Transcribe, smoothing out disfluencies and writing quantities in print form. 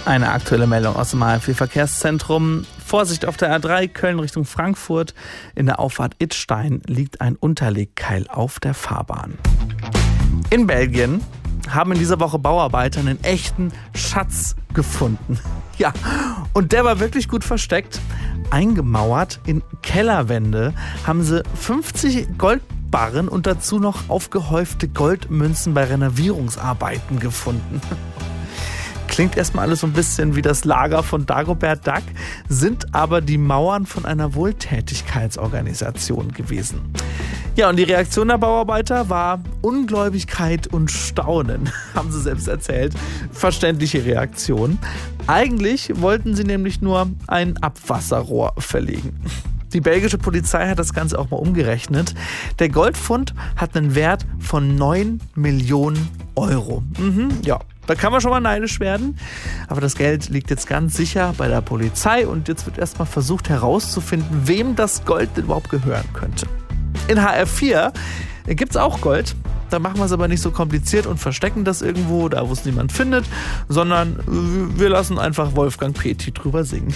Eine aktuelle Meldung aus dem AfD-Verkehrszentrum. Vorsicht auf der A3 Köln Richtung Frankfurt. In der Auffahrt Idstein liegt ein Unterlegkeil auf der Fahrbahn. In Belgien haben in dieser Woche Bauarbeiter einen echten Schatz gefunden. Ja, und der war wirklich gut versteckt. Eingemauert in Kellerwände haben sie 50 Goldbarren und dazu noch aufgehäufte Goldmünzen bei Renovierungsarbeiten gefunden. Klingt erstmal alles so ein bisschen wie das Lager von Dagobert Duck, sind aber die Mauern von einer Wohltätigkeitsorganisation gewesen. Ja, und die Reaktion der Bauarbeiter war Ungläubigkeit und Staunen, haben sie selbst erzählt. Verständliche Reaktion. Eigentlich wollten sie nämlich nur ein Abwasserrohr verlegen. Die belgische Polizei hat das Ganze auch mal umgerechnet. Der Goldfund hat einen Wert von 9 Millionen Euro. Ja, da kann man schon mal neidisch werden. Aber das Geld liegt jetzt ganz sicher bei der Polizei und jetzt wird erstmal versucht herauszufinden, wem das Gold denn überhaupt gehören könnte. In HR4 gibt es auch Gold. Da machen wir es aber nicht so kompliziert und verstecken das irgendwo, da wo es niemand findet, sondern wir lassen einfach Wolfgang Petri drüber singen.